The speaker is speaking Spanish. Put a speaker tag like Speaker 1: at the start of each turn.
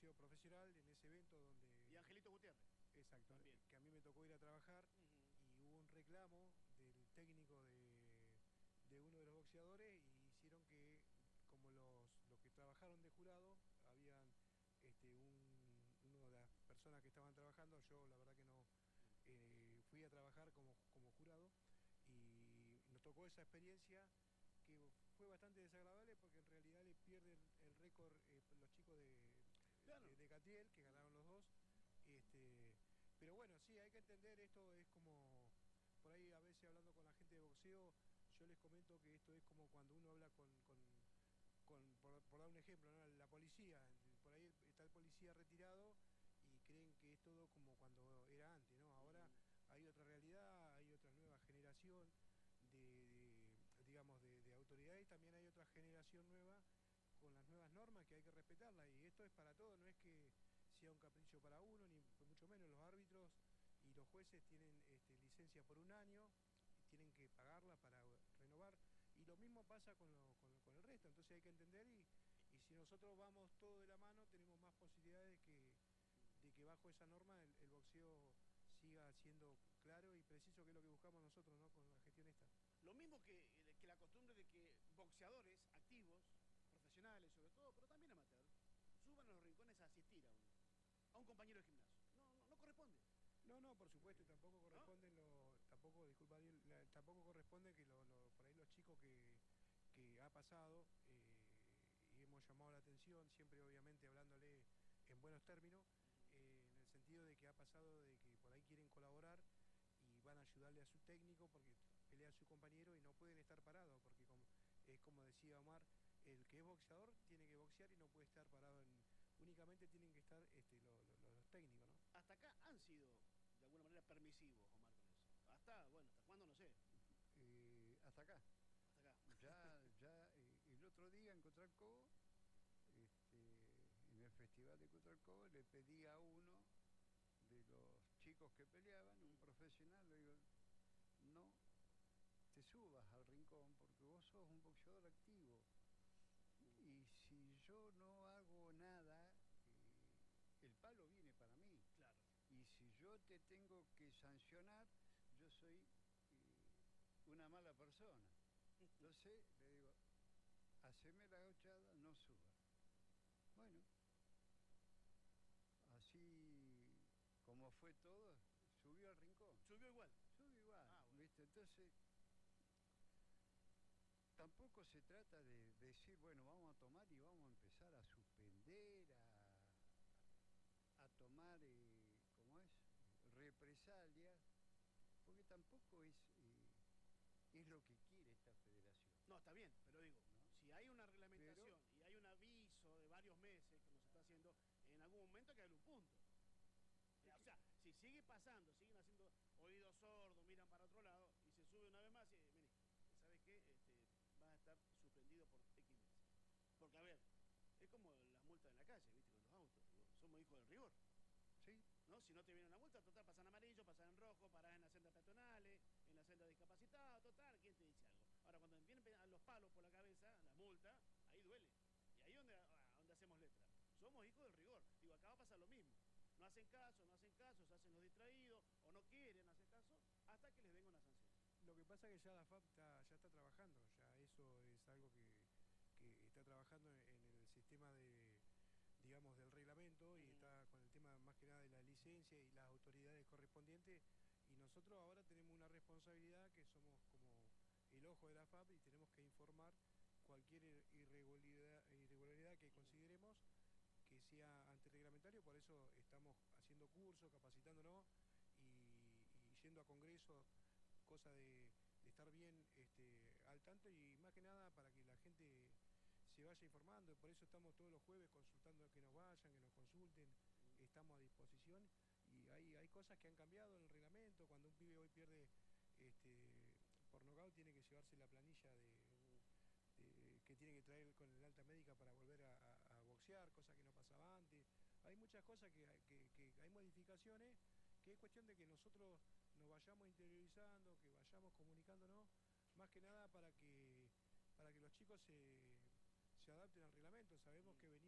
Speaker 1: boxeo profesional en ese evento donde...
Speaker 2: Y Angelito Gutiérrez.
Speaker 1: Exacto,
Speaker 2: También.
Speaker 1: que a mí me tocó ir a trabajar y hubo un reclamo del técnico de uno de los boxeadores y hicieron que, como los que trabajaron de jurado, habían uno de las personas que estaban trabajando, yo la verdad que no fui a trabajar como jurado y nos tocó esa experiencia que fue bastante desagradable porque en realidad le pierden el récord los chicos
Speaker 2: Claro.
Speaker 1: de Catiel, que ganaron los dos. Pero bueno, sí, hay que entender, esto es como, por ahí a veces hablando con la gente de boxeo, yo les comento que esto es como cuando uno habla por dar un ejemplo, ¿no? La policía, por ahí está el policía retirado y creen que es todo como cuando era antes, ¿no? Ahora hay otra realidad, hay otra nueva generación digamos, de autoridad y también hay otra generación nueva con las nuevas normas que hay que respetarlas y esto es para todo, no es que sea un capricho para uno, ni mucho menos. Los árbitros y los jueces tienen licencia por un año, y tienen que pagarla para renovar, y lo mismo pasa con el resto, entonces hay que entender y si nosotros vamos todo de la mano, tenemos más posibilidades de que bajo esa norma el boxeo siga siendo claro y preciso, que es lo que buscamos nosotros, ¿no? Con la gestión esta.
Speaker 2: Lo mismo que la costumbre de que boxeadores activos, profesionales sobre todo, pero también amateur, suban a los rincones a asistir a un compañero de gimnasio. No corresponde.
Speaker 1: No, no, por supuesto, y tampoco
Speaker 2: ¿No?
Speaker 1: corresponden tampoco, disculpa, Ariel, tampoco corresponde que por ahí los chicos que ha pasado y hemos llamado la atención, siempre obviamente hablándole en buenos términos, en el sentido de que ha pasado de que por ahí quieren colaborar y van a ayudarle a su técnico porque pelea a su compañero y no pueden estar parados, porque es como decía Omar, el que es boxeador tiene que boxear y no puede estar parado únicamente tienen que estar los técnicos, ¿no?
Speaker 2: Hasta acá han sido de alguna manera permisivos, Omar, con eso. Bueno, ¿hasta cuándo? No sé.
Speaker 3: Hasta acá.
Speaker 2: Hasta acá.
Speaker 3: El otro día en Cotralcó, en el festival de Cotralcó, le pedí a uno de los chicos que peleaban, un profesional, le digo, no te subas al rincón porque vos sos un boxeador activo. Y si yo no hago nada, el palo viene para mí.
Speaker 2: Claro.
Speaker 3: Y si yo te tengo que sancionar, yo soy una mala persona. Entonces le digo, haceme la gauchada, no suba. Bueno, así como fue todo, subió al rincón.
Speaker 2: Subió igual.
Speaker 3: Subió igual,
Speaker 2: Bueno.
Speaker 3: ¿viste? Entonces, tampoco se trata de decir, bueno, vamos a tomar y vamos a empezar a suspender, a tomar, ¿cómo es? Represalias, porque tampoco es lo que quiere esta federación.
Speaker 2: No, está bien, pero digo,
Speaker 3: ¿no?
Speaker 2: si hay una reglamentación y hay un aviso de varios meses que nos está haciendo, en algún momento hay que darle un punto. O sea, si sigue pasando, siguen haciendo oídos sordos, miran para otro lado y se sube una vez más y, mire, ¿sabes qué? Vas a estar suspendido por X meses. Porque, a ver, es como las multas en la calle, ¿viste? Con los autos. Digo, somos hijos del rigor.
Speaker 3: Sí.
Speaker 2: ¿No? Si no te viene la multa, total, pasan amarillo, pasan en rojo, parás en la senda peatonales, en la senda de discapacitados, total, ¿quién te dice algo? Ahora, cuando vienen los palos por la cabeza, la multa, ahí duele. Y ahí es donde hacemos letra. Somos hijos del rigor. Digo, acá va a pasar lo mismo. No hacen caso, se hacen los distraídos, o no quieren hacer caso, hasta que les venga una sanción.
Speaker 1: Lo que pasa es que ya la FAP ya está trabajando, ya eso es algo que está trabajando en el sistema digamos, del reglamento y está con el tema más que nada de la licencia y las autoridades correspondientes, y nosotros ahora tenemos una responsabilidad que somos como el ojo de la FAP y tenemos que informar cualquier irregularidad que consideremos que sea antirreglamentario. Por eso estamos haciendo cursos, capacitándonos y yendo a congresos, cosa de estar bien al tanto y más que nada para que la gente se vaya informando. Por eso estamos todos los jueves consultando, que nos vayan, que nos consulten, estamos a disposición y hay cosas que han cambiado en el reglamento. Cuando un pibe hoy pierde por nocaut, tiene que llevarse la planilla que tiene que traer con el alta médica para volver a boxear, cosa que no pasaba antes. Hay muchas cosas que hay modificaciones, que es cuestión de que nosotros nos vayamos interiorizando, que vayamos comunicándonos, más que nada para que los chicos se adapten al reglamento. Sabemos que